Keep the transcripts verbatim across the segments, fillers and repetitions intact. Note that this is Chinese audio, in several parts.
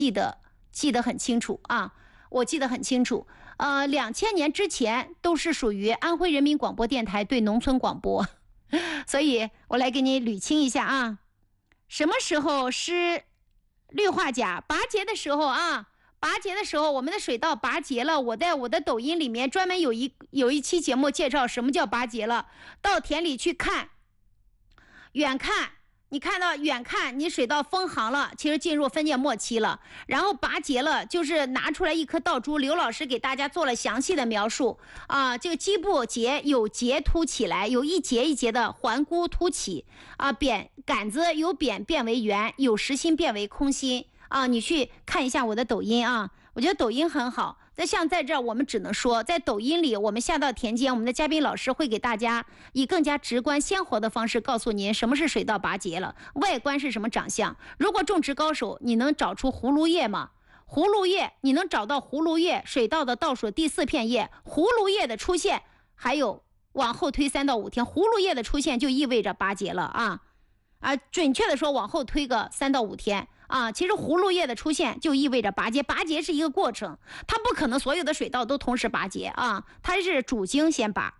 记得记得很清楚啊，我记得很清楚。呃，两千年之前都是属于安徽人民广播电台对农村广播，所以我来给你捋清一下啊。什么时候施氯化钾？拔节的时候啊，拔节的时候，我们的水稻拔节了。我在我的抖音里面专门有一有一期节目介绍什么叫拔节了，到田里去看，远看。你看到远看你水稻丰行了，其实进入分界末期了，然后拔节了，就是拿出来一颗稻株，刘老师给大家做了详细的描述啊，这个基部节有节凸起来，有一节一节的环箍凸起啊，扁杆子由扁变为圆，有实心变为空心啊，你去看一下我的抖音啊，我觉得抖音很好。在像在这儿，我们只能说，在抖音里，我们下到田间，我们的嘉宾老师会给大家以更加直观、鲜活的方式告诉您什么是水稻拔节了，外观是什么长相。如果种植高手，你能找出葫芦叶吗？葫芦叶，你能找到葫芦叶？水稻的倒数第四片叶，葫芦叶的出现，还有往后推三到五天，葫芦叶的出现就意味着拔节了啊啊！准确的说，往后推个三到五天。啊，其实葫芦叶的出现就意味着拔节，拔节是一个过程，它不可能所有的水稻都同时拔节啊，它是主茎先拔。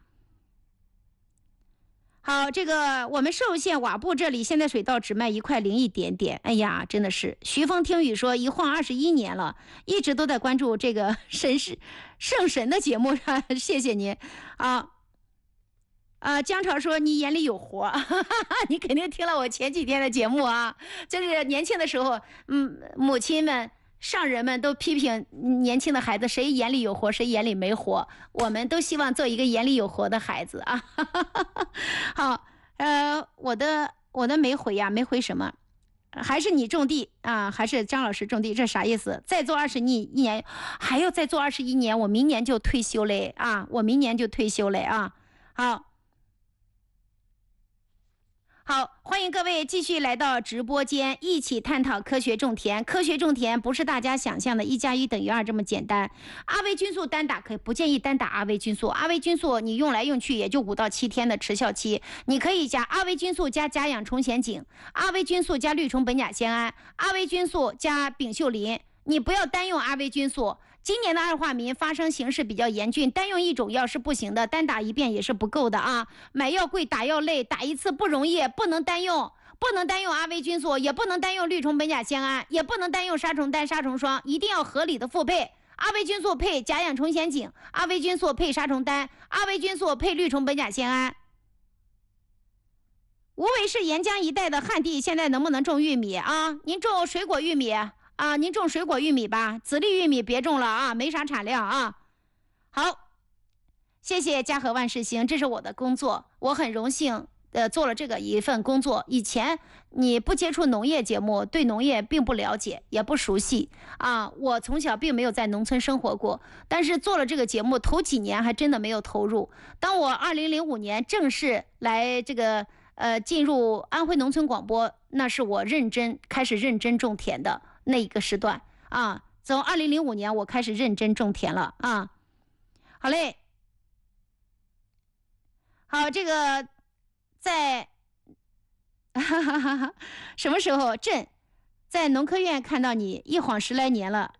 好，这个我们寿县瓦布这里现在水稻只卖一块零一点点，哎呀，真的是。徐风听雨说一晃二十一年了，一直都在关注这个神是圣神的节目，谢谢您啊。啊、呃，姜潮说你眼里有活，哈哈哈，你肯定听了我前几天的节目啊。就是年轻的时候，嗯，母亲们、上人们都批评年轻的孩子，谁眼里有活，谁眼里没活。我们都希望做一个眼里有活的孩子啊。哈哈哈。好，呃，我的我的没回呀，没回什么，还是你种地啊，还是张老师种地，这啥意思？再做二十一年，还要再做二十一年，我明年就退休嘞啊！我明年就退休嘞啊！好。好，欢迎各位继续来到直播间，一起探讨科学种田。科学种田不是大家想象的一加一等于二这么简单。阿维菌素单打可以不建议单打阿维菌素，阿维菌素你用来用去也就五到七天的持效期，你可以加阿维菌素加甲氧虫酰景，阿维菌素加绿虫苯甲酰胺，阿维菌素加丙秀林，你不要单用阿维菌素。今年的二化民发生形势比较严峻，单用一种药是不行的，单打一遍也是不够的啊！买药贵，打药累，打一次不容易，不能单用，不能单用阿维菌素，也不能单用绿虫苯甲酰胺，也不能单用杀虫丹、杀虫霜，一定要合理的复配。阿维菌素配甲氧虫酰景，阿维菌素配杀虫丹，阿维菌素配绿虫苯甲酰胺。无为是沿江一带的旱地，现在能不能种玉米啊？您种水果玉米啊，您种水果玉米吧，籽粒玉米别种了啊，没啥产量啊。好，谢谢家和万事兴，这是我的工作，我很荣幸呃做了这个一份工作。以前你不接触农业节目，对农业并不了解，也不熟悉啊。我从小并没有在农村生活过，但是做了这个节目，头几年还真的没有投入。当我二零零五年正式来这个呃进入安徽农村广播，那是我认真开始认真种田的那一个时段啊，从二零零五年我开始认真种田了啊。好嘞，好，这个在哈哈哈哈什么时候朕在农科院看到你，一晃十来年了。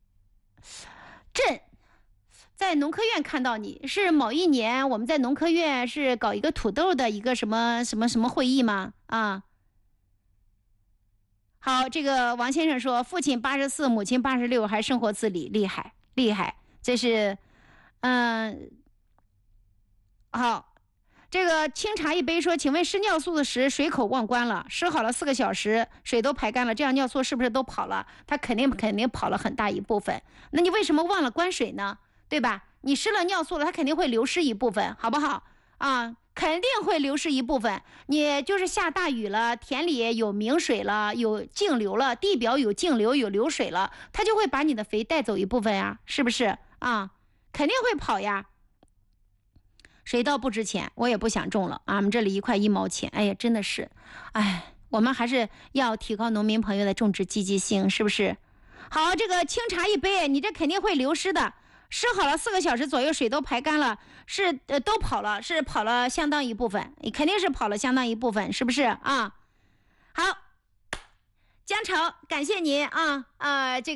朕在农科院看到你是某一年我们在农科院是搞一个土豆的一个什么什么什么会议吗？啊。好，这个王先生说，父亲八十四，母亲八十六，还生活自理，厉害厉害。这是，嗯，好，这个清茶一杯说，请问施尿素时水口忘关了，施好了四个小时，水都排干了，这样尿素是不是都跑了？它肯定肯定跑了很大一部分。那你为什么忘了关水呢？对吧？你施了尿素了，它肯定会流失一部分，好不好啊？肯定会流失一部分，你就是下大雨了，田里有明水了，有径流了，地表有径流有流水了，它就会把你的肥带走一部分呀，是不是啊？肯定会跑呀。水稻不值钱，我也不想种了，俺们这里一块一毛钱，哎呀，真的是，哎，我们还是要提高农民朋友的种植积极性，是不是？好，这个清茶一杯，你这肯定会流失的。施好了四个小时左右，水都排干了，是呃都跑了，是跑了相当一部分，肯定是跑了相当一部分，是不是啊？好，姜潮，感谢您啊啊、呃、这个。